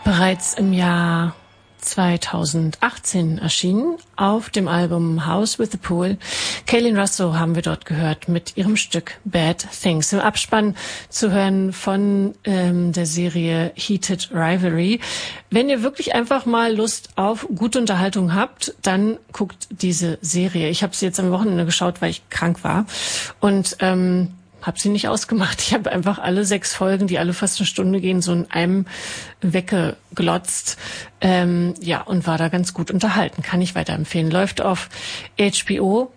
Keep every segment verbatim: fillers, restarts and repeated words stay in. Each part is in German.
Bereits im Jahr zweitausendachtzehn erschienen auf dem Album House with the Pool. Kaylin Russo haben wir dort gehört mit ihrem Stück Bad Things. Im Abspann zu hören von ähm, der Serie Heated Rivalry. Wenn ihr wirklich einfach mal Lust auf gute Unterhaltung habt, dann guckt diese Serie. Ich habe sie jetzt am Wochenende geschaut, weil ich krank war und ähm, habe sie nicht ausgemacht. Ich habe einfach alle sechs Folgen, die alle fast eine Stunde gehen, so in einem weggeglotzt. Ähm, ja, und war da ganz gut unterhalten. Kann ich weiterempfehlen. Läuft auf H B O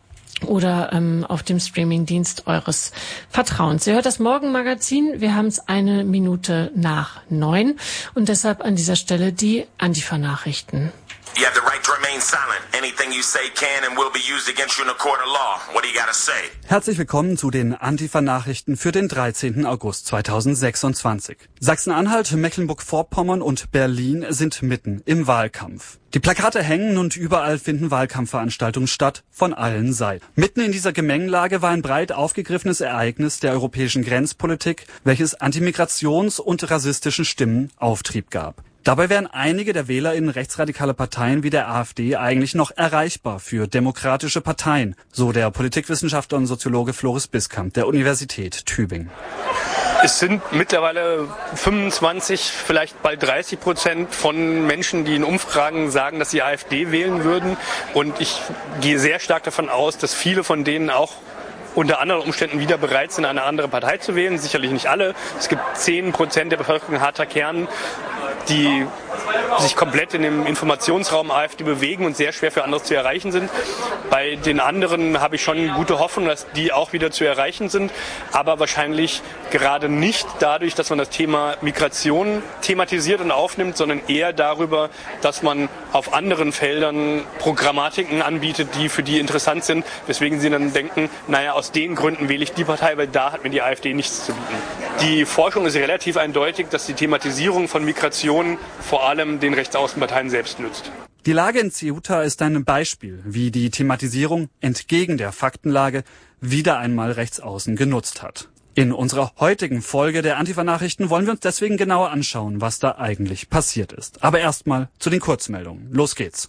oder ähm, auf dem Streamingdienst eures Vertrauens. Ihr hört das Morgenmagazin. Wir haben es eine Minute nach neun und deshalb an dieser Stelle die Antifa-Nachrichten. You have the right to remain silent. Anything you say can and will be used against you in a court of law. What do you gotta say? Herzlich willkommen zu den Antifa-Nachrichten für den dreizehnten August zweitausendsechsundzwanzig. Sachsen-Anhalt, Mecklenburg-Vorpommern und Berlin sind mitten im Wahlkampf. Die Plakate hängen und überall finden Wahlkampfveranstaltungen statt, von allen Seiten. Mitten in dieser Gemengelage war ein breit aufgegriffenes Ereignis der europäischen Grenzpolitik, welches Antimigrations- und rassistischen Stimmen Auftrieb gab. Dabei wären einige der WählerInnen rechtsradikaler Parteien wie der AfD eigentlich noch erreichbar für demokratische Parteien, so der Politikwissenschaftler und Soziologe Floris Biskamp der Universität Tübingen. Es sind mittlerweile fünfundzwanzig, vielleicht bald dreißig Prozent von Menschen, die in Umfragen sagen, dass sie AfD wählen würden. Und ich gehe sehr stark davon aus, dass viele von denen auch unter anderen Umständen wieder bereit sind, eine andere Partei zu wählen. Sicherlich nicht alle. Es gibt zehn Prozent der Bevölkerung, harter Kern, die sich komplett in dem Informationsraum AfD bewegen und sehr schwer für andere zu erreichen sind. Bei den anderen habe ich schon gute Hoffnung, dass die auch wieder zu erreichen sind, aber wahrscheinlich gerade nicht dadurch, dass man das Thema Migration thematisiert und aufnimmt, sondern eher darüber, dass man auf anderen Feldern Programmatiken anbietet, die für die interessant sind, weswegen sie dann denken, naja, aus den Gründen wähle ich die Partei, weil da hat mir die AfD nichts zu bieten. Die Forschung ist relativ eindeutig, dass die Thematisierung von Migration vor allem den Rechtsaußenparteien selbst nützt. Die Lage in Ceuta ist ein Beispiel, wie die Thematisierung entgegen der Faktenlage wieder einmal Rechtsaußen genutzt hat. In unserer heutigen Folge der Antifa-Nachrichten wollen wir uns deswegen genauer anschauen, was da eigentlich passiert ist. Aber erstmal zu den Kurzmeldungen. Los geht's.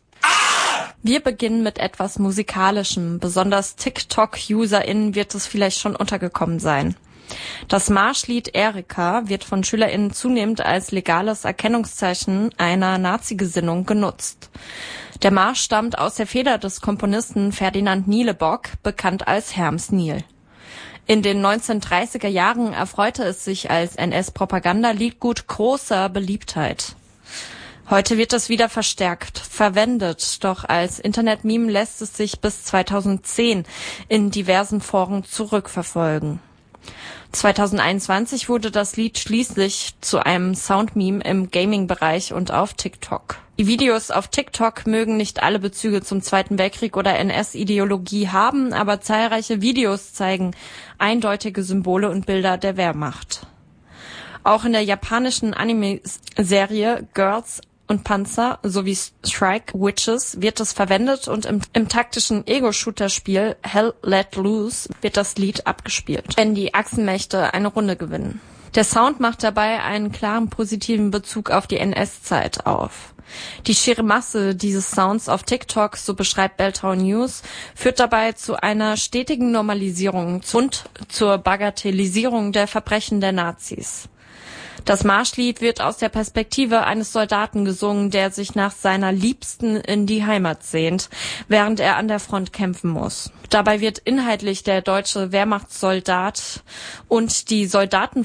Wir beginnen mit etwas Musikalischem. Besonders TikTok-UserInnen wird es vielleicht schon untergekommen sein. Das Marschlied Erika wird von SchülerInnen zunehmend als legales Erkennungszeichen einer Nazi-Gesinnung genutzt. Der Marsch stammt aus der Feder des Komponisten Ferdinand Nielebock, bekannt als Herms Niel. In den neunzehnhundertdreißiger Jahren erfreute es sich als N S-Propagandaliedgut großer Beliebtheit. Heute wird es wieder verstärkt verwendet, doch als Internetmeme lässt es sich bis zweitausendzehn in diversen Foren zurückverfolgen. zweitausendeinundzwanzig wurde das Lied schließlich zu einem Soundmeme im Gaming-Bereich und auf TikTok. Die Videos auf TikTok mögen nicht alle Bezüge zum Zweiten Weltkrieg oder N S-Ideologie haben, aber zahlreiche Videos zeigen eindeutige Symbole und Bilder der Wehrmacht. Auch in der japanischen Anime-Serie Girls und Panzer sowie Strike Witches wird es verwendet und im, im taktischen Ego-Shooter-Spiel Hell Let Loose wird das Lied abgespielt, wenn die Achsenmächte eine Runde gewinnen. Der Sound macht dabei einen klaren positiven Bezug auf die N S-Zeit auf. Die schiere Masse dieses Sounds auf TikTok, so beschreibt Beltau News, führt dabei zu einer stetigen Normalisierung und zur Bagatellisierung der Verbrechen der Nazis. Das Marschlied wird aus der Perspektive eines Soldaten gesungen, der sich nach seiner Liebsten in die Heimat sehnt, während er an der Front kämpfen muss. Dabei wird inhaltlich der deutsche Wehrmachtssoldat und die Soldaten